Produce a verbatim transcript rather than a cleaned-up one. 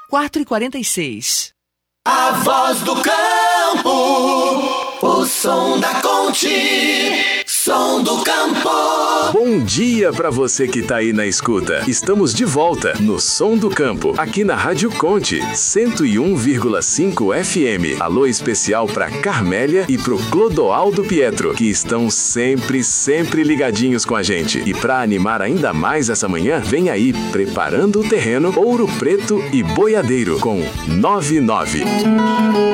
quatro e quarenta e seis. A voz do campo, o som da Conte, som do campo. Bom dia pra você que tá aí na escuta. Estamos de volta no Som do Campo, aqui na Rádio Conte, cento e um vírgula cinco F M. Alô especial pra Carmélia e pro Clodoaldo Pietro, que estão sempre, sempre ligadinhos com a gente. E pra animar ainda mais essa manhã, vem aí, Preparando o Terreno, Ouro Preto e Boiadeiro, com nove nove.